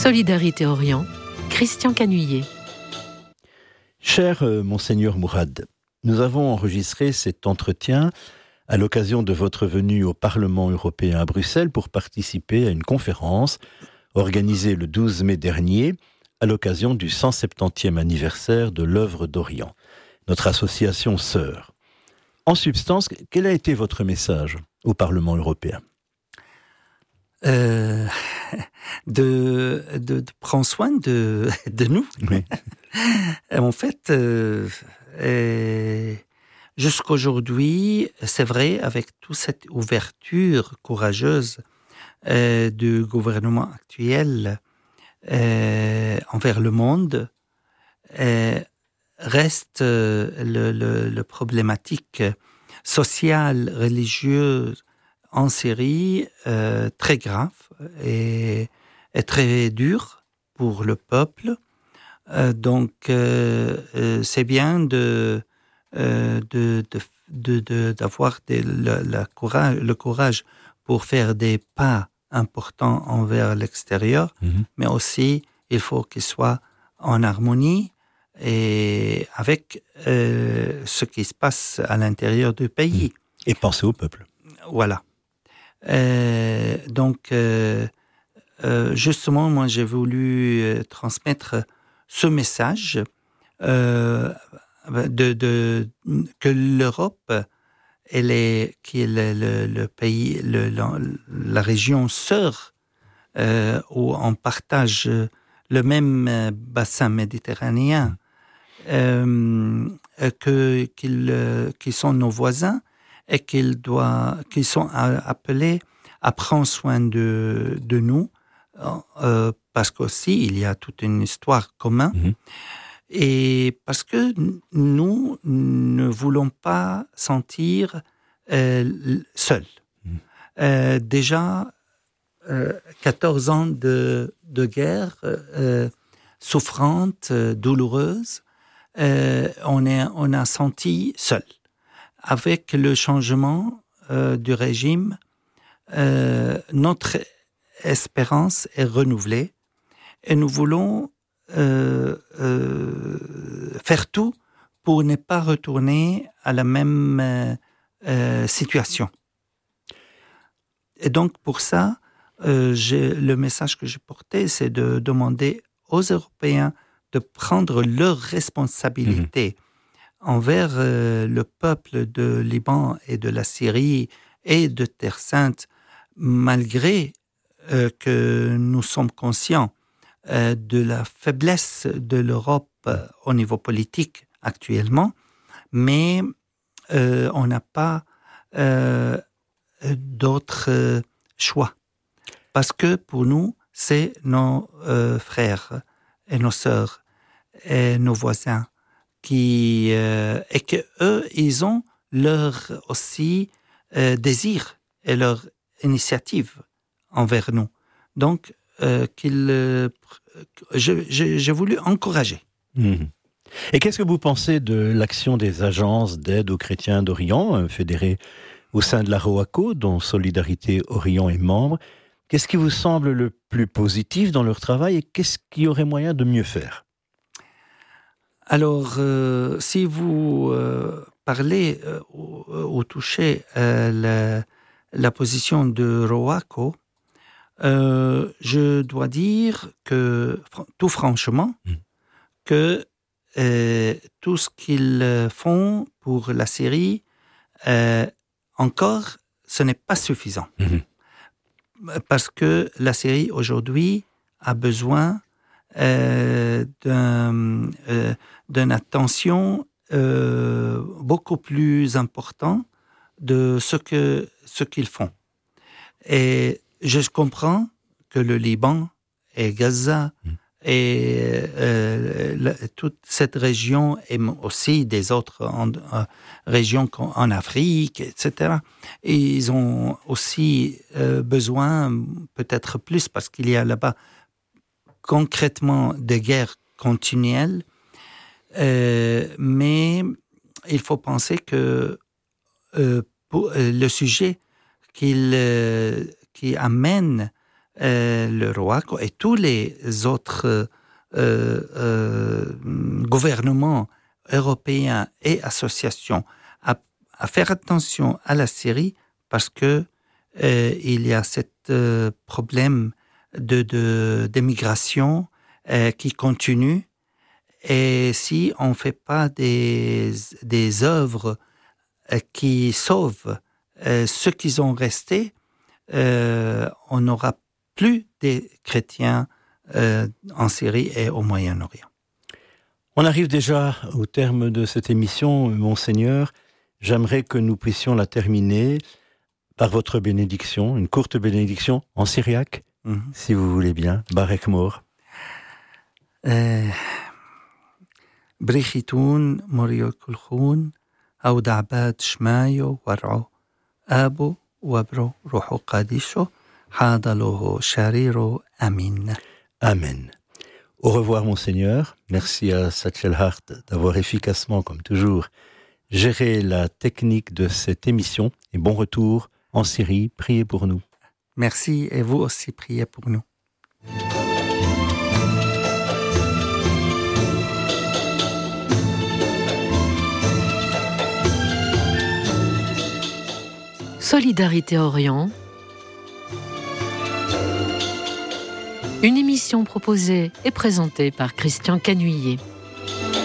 Solidarité Orient, Christian Canuillet. Cher Monseigneur Mourad, nous avons enregistré cet entretien à l'occasion de votre venue au Parlement européen à Bruxelles pour participer à une conférence organisée le 12 mai dernier à l'occasion du 170e anniversaire de l'œuvre d'Orient, notre association sœur. En substance, quel a été votre message au Parlement européen ? De prendre soin de nous. Oui. En fait, jusqu'aujourd'hui, c'est vrai, avec toute cette ouverture courageuse du gouvernement actuel envers le monde, reste le problématique sociale, religieuse en Syrie très grave et très dur pour le peuple. Donc, c'est bien d'avoir le courage pour faire des pas importants envers l'extérieur, mais aussi il faut qu'il soit en harmonie et avec ce qui se passe à l'intérieur du pays. Et penser au peuple. Voilà. Donc, justement, moi, j'ai voulu transmettre ce message que l'Europe, qui est le pays, la région sœur, où on partage le même bassin méditerranéen, qu'ils sont nos voisins et qu'ils sont appelés à prendre soin de nous, parce qu'aussi il y a toute une histoire commune, et parce que nous ne voulons pas sentir seuls. Déjà 14 ans de guerre souffrante, douloureuse, on a senti seul. Avec le changement du régime, notre espérance est renouvelée et nous voulons faire tout pour ne pas retourner à la même situation. Et donc pour ça, le message que j'ai porté, c'est de demander aux Européens de prendre leurs responsabilités envers le peuple de Liban et de la Syrie et de Terre Sainte, malgré que nous sommes conscients de la faiblesse de l'Europe au niveau politique actuellement, mais on n'a pas d'autre choix. Parce que pour nous, c'est nos frères et nos sœurs et nos voisins et que eux, ils ont leur aussi désir et leur initiative envers nous. Donc, j'ai voulu encourager. Et qu'est-ce que vous pensez de l'action des agences d'aide aux chrétiens d'Orient, fédérées au sein de la ROACO, dont Solidarité Orient est membre? Qu'est-ce qui vous semble le plus positif dans leur travail et qu'est-ce qu'il y aurait moyen de mieux faire? Alors, si vous parlez ou touchez la position de ROACO, je dois dire que, tout franchement, que tout ce qu'ils font pour la Syrie, encore, ce n'est pas suffisant. Parce que la Syrie, aujourd'hui, a besoin d'une attention beaucoup plus importante de ce qu'ils font. Et je comprends que le Liban et Gaza et toute cette région et aussi des autres régions en Afrique, etc. Et ils ont aussi besoin, peut-être plus, parce qu'il y a là-bas concrètement des guerres continuelles, mais il faut penser que pour le sujet qui amène le roi et tous les autres gouvernements européens et associations à faire attention à la Syrie parce que il y a ce problème d'émigration qui continue. Et si on ne fait pas des œuvres qui sauvent ceux qui sont restés, on n'aura plus des chrétiens en Syrie et au Moyen-Orient. On arrive déjà au terme de cette émission, Monseigneur. J'aimerais que nous puissions la terminer par votre bénédiction, une courte bénédiction en syriaque, si vous voulez bien. Barek Mor. بريختون مريو كلخون أو دعبات شمايو ورعو أبو وبرو روحو قاديشو حاضلوه شريرو أمين. Amen. Au revoir, Monseigneur. Merci à Satchel Hart d'avoir efficacement, comme toujours, géré la technique de cette émission. Et bon retour en Syrie. Priez pour nous. Merci et vous aussi priez pour nous. Solidarité Orient. Une émission proposée et présentée par Christian Canuillet.